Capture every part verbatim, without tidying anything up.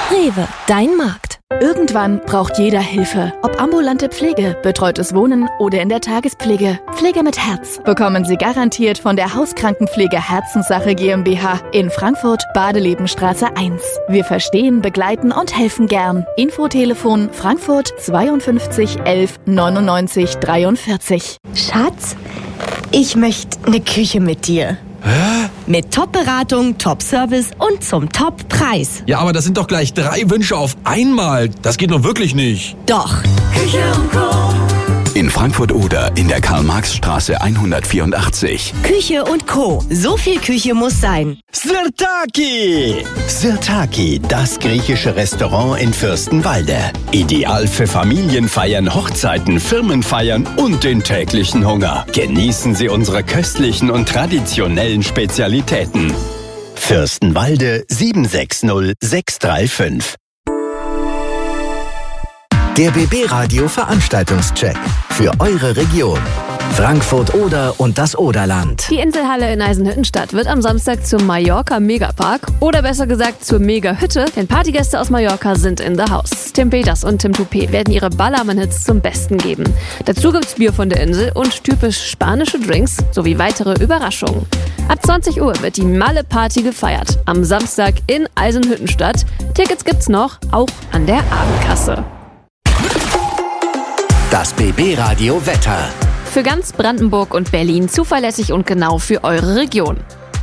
Rewe, dein Markt. Irgendwann braucht jeder Hilfe. Ob ambulante Pflege, betreutes Wohnen oder in der Tagespflege. Pflege mit Herz bekommen Sie garantiert von der Hauskrankenpflege Herzenssache GmbH in Frankfurt, Badelebenstraße eins. Wir verstehen, begleiten und helfen gern. Infotelefon Frankfurt zweiundfünfzig elf neunundneunzig dreiundvierzig. Schatz, ich möchte eine Küche mit dir. Hä? Mit Top-Beratung, Top-Service und zum Top-Preis. Ja, aber das sind doch gleich drei Wünsche auf einmal. Das geht doch wirklich nicht. Doch. Küche und Co. In Frankfurt-Oder in der Karl-Marx-Straße hundertvierundachtzig. Küche und Co. So viel Küche muss sein. Sirtaki! Sirtaki, das griechische Restaurant in Fürstenwalde. Ideal für Familienfeiern, Hochzeiten, Firmenfeiern und den täglichen Hunger. Genießen Sie unsere köstlichen und traditionellen Spezialitäten. Fürstenwalde sieben sechs null sechs drei fünf. Der B B Radio Veranstaltungscheck für eure Region. Frankfurt Oder und das Oderland. Die Inselhalle in Eisenhüttenstadt wird am Samstag zum Mallorca Megapark oder besser gesagt zur Mega-Hütte, denn Partygäste aus Mallorca sind in the house. Tim Peters und Tim Toupé werden ihre Ballermann-Hits zum Besten geben. Dazu gibt's Bier von der Insel und typisch spanische Drinks sowie weitere Überraschungen. Ab zwanzig Uhr wird die Malle-Party gefeiert. Am Samstag in Eisenhüttenstadt. Tickets gibt's noch, auch an der Abendkasse. Das B B Radio Wetter. Für ganz Brandenburg und Berlin zuverlässig und genau für eure Region.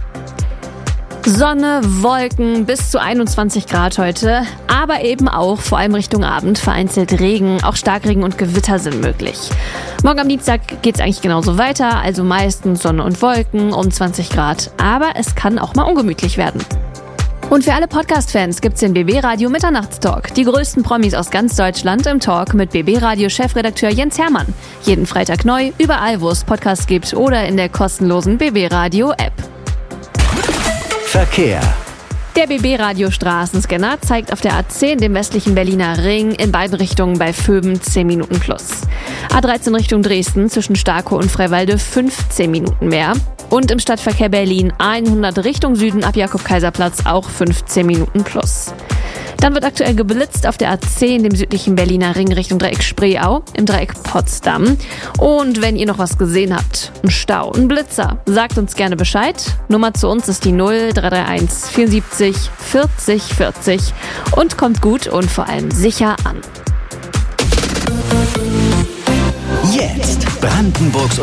Sonne, Wolken, bis zu einundzwanzig Grad heute, aber eben auch, vor allem Richtung Abend, vereinzelt Regen, auch Starkregen und Gewitter sind möglich. Morgen am Dienstag geht's eigentlich genauso weiter, also meistens Sonne und Wolken um zwanzig Grad, aber es kann auch mal ungemütlich werden. Und für alle Podcast-Fans gibt's den B B Radio Mitternachtstalk. Die größten Promis aus ganz Deutschland im Talk mit B B Radio Chefredakteur Jens Hermann. Jeden Freitag neu, überall wo es Podcasts gibt oder in der kostenlosen B B Radio App. Verkehr. Der B B Radio Straßenscanner zeigt auf der A zehn dem westlichen Berliner Ring in beiden Richtungen bei Vöben zehn Minuten plus. A dreizehn Richtung Dresden zwischen Starkow und Freiwalde fünfzehn Minuten mehr. Und im Stadtverkehr Berlin hundert Richtung Süden ab Jakob-Kaiser-Platz auch fünfzehn Minuten plus. Dann wird aktuell geblitzt auf der A zehn, dem südlichen Berliner Ring Richtung Dreieck Spreeau, im Dreieck Potsdam. Und wenn ihr noch was gesehen habt, ein Stau, ein Blitzer, sagt uns gerne Bescheid. Nummer zu uns ist die null drei drei eins vierundsiebzig vierzig vierzig und kommt gut und vor allem sicher an. Jetzt Brandenburgs